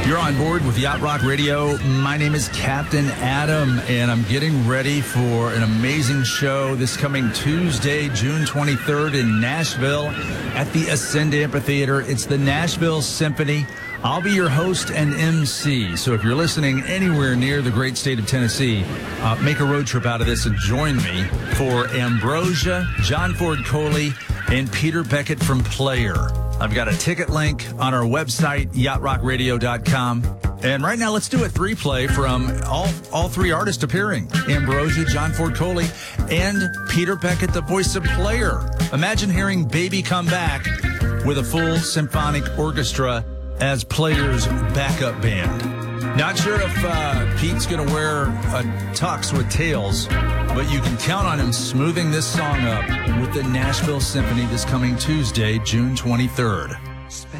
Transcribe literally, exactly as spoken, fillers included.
You're on board with Yacht Rock Radio. My name is Captain Adam, and I'm getting ready for an amazing show this coming Tuesday, June twenty-third in Nashville at the Ascend Amphitheater. It's the Nashville Symphony. I'll be your host and M C, so if you're listening anywhere near the great state of Tennessee, uh, make a road trip out of this and join me for Ambrosia, John Ford Coley, and Peter Beckett from Player. I've got a ticket link on our website, yacht rock radio dot com. And right now, let's do a three-play from all, all three artists appearing. Ambrosia, John Ford Coley, and Peter Beckett, the voice of Player. Imagine hearing Baby Come Back with a full symphonic orchestra as Player's backup band. Not sure if uh, Pete's going to wear a tux with tails, but you can count on him smoothing this song up with the Nashville Symphony this coming Tuesday, June twenty-third.